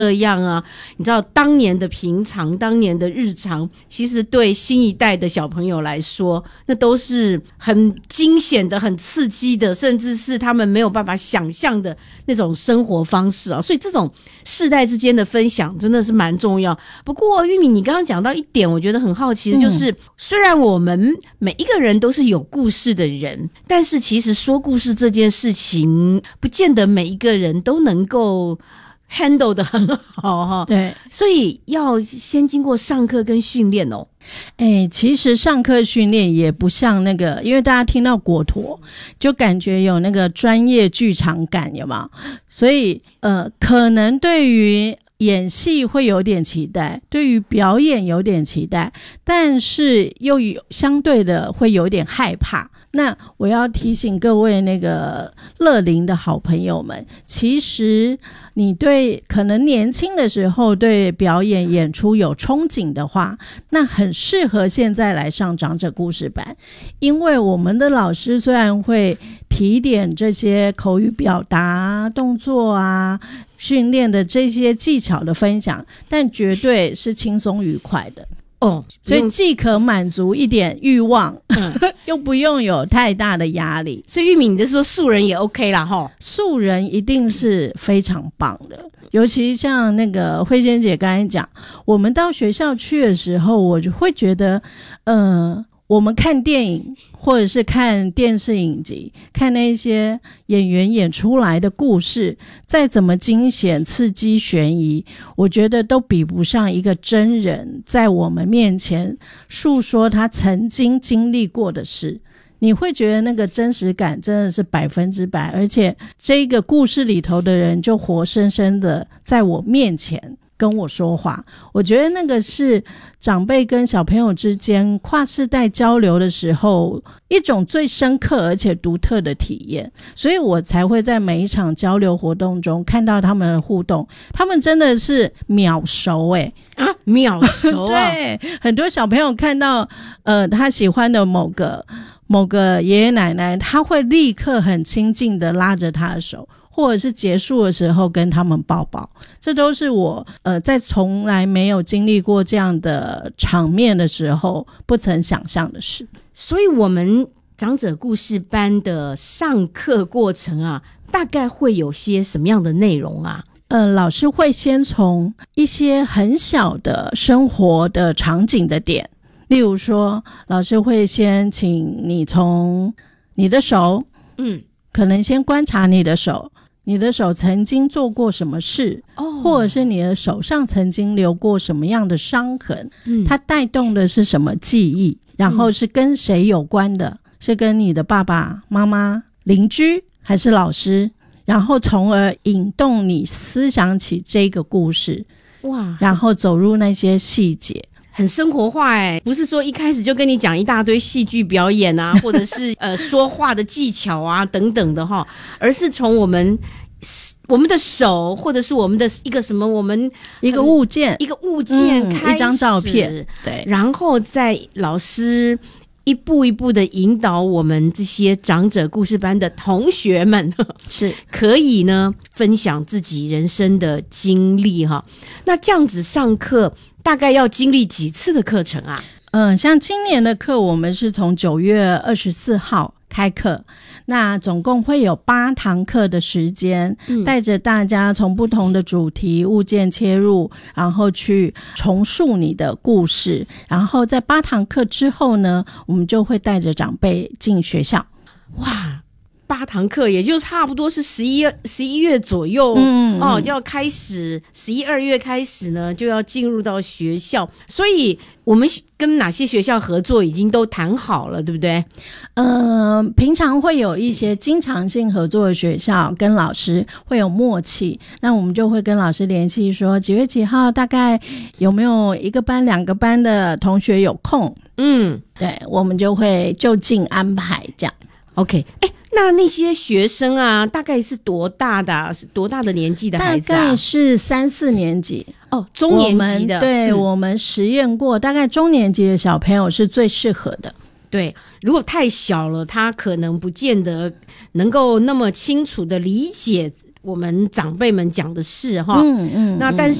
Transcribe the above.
这样啊，你知道当年的平常，当年的日常，其实对新一代的小朋友来说，那都是很惊险的、很刺激的，甚至是他们没有办法想象的那种生活方式啊。所以这种世代之间的分享真的是蛮重要。不过玉米，你刚刚讲到一点，我觉得很好奇的就是，虽然我们每一个人都是有故事的人，但是其实说故事这件事情，不见得每一个人都能够handle 得很好哈， 对， 所以要先经过上课跟训练哦。 其实上课训练也不像那个，因为大家听到果陀就感觉有那个专业剧场感，有没有？所以可能对于演戏会有点期待，对于表演有点期待，但是又相对的会有点害怕。那我要提醒各位那个乐龄的好朋友们，其实你对可能年轻的时候对表演演出有憧憬的话，那很适合现在来上长者故事班。因为我们的老师虽然会提点这些口语表达动作啊训练的这些技巧的分享，但绝对是轻松愉快的哦，所以既可满足一点欲望，又不用有太大的压力。 所以玉米，你是说素人也 OK 啦齁？ 素人一定是非常棒的，尤其像那个慧仙姐刚才讲，我们到学校去的时候，我就会觉得，我们看电影或者是看电视影集，看那些演员演出来的故事，再怎么惊险、刺激、悬疑，我觉得都比不上一个真人在我们面前述说他曾经经历过的事。你会觉得那个真实感真的是100%，而且这个故事里头的人就活生生的在我面前跟我说话。我觉得那个是长辈跟小朋友之间跨世代交流的时候一种最深刻而且独特的体验，所以我才会在每一场交流活动中看到他们的互动，他们真的是秒熟秒熟啊对，很多小朋友看到他喜欢的某个爷爷奶奶，他会立刻很亲近的拉着他的手，或者是结束的时候跟他们抱抱。这都是我在从来没有经历过这样的场面的时候不曾想象的事。 所以我们长者故事班的上课过程啊，大概会有些什么样的内容啊？ 老师会先从一些很小的生活的场景的点，例如说老师会先请你从你的手可能先观察你的手曾经做过什么事，或者是你的手上曾经留过什么样的伤痕，它带动的是什么记忆，然后是跟谁有关的，是跟你的爸爸妈妈、邻居还是老师，然后从而引动你思想起这个故事，哇，然后走入那些细节。 很生活化不是说一开始就跟你讲一大堆戏剧表演啊，或者是说话的技巧啊等等的齁，而是从我们的手，或者是我们的一个什么，我们一个物件开始， 一张照片，对， 然后再老师一步一步的引导我们这些长者故事班的同学们是可以呢分享自己人生的经历哈。那这样子上课大概要经历几次的课程啊？ 像今年的课我们是从9月24号开课，那总共会有8堂课的时间，带着大家从不同的主题物件切入，然后去重述你的故事，然后在8堂课之后呢，我们就会带着长辈进学校。 哇，8堂课也就差不多是11月左右就要开始，11、2月开始呢就要进入到学校，所以我们跟哪些学校合作已经都谈好了，对不对？ 平常会有一些经常性合作的学校跟老师会有默契，那我们就会跟老师联系说几月几号大概有没有1个班2个班的同学有空，对，我们就会就近安排这样。 OK， 那些学生啊，大概是多大的是多大的年纪的孩子啊？ 大概是3、4年级中年级的。 对，我们实验过，大概中年级的小朋友是最适合的。 对，如果太小了，他可能不见得能够那么清楚的理解我们长辈们讲的事哈。那但